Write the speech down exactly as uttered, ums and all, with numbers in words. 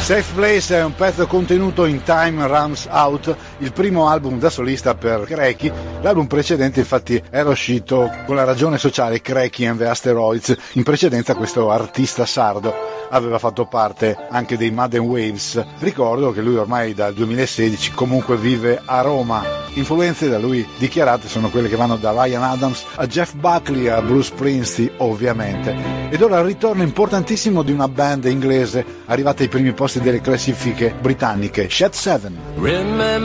Safe Place è un pezzo contenuto in Time Runs Out, il primo album da solista per Cracky. L'album precedente infatti era uscito con la ragione sociale Cracky and the Asteroids. In precedenza questo artista sardo aveva fatto parte anche dei Mad and Waves. Ricordo che lui ormai dal duemilasedici comunque vive a Roma. Influenze da lui dichiarate sono quelle che vanno da Ryan Adams a Jeff Buckley a Bruce Springsteen ovviamente. Ed ora il ritorno importantissimo di una band inglese arrivata ai primi posti delle classifiche britanniche, Shed Seven. Remember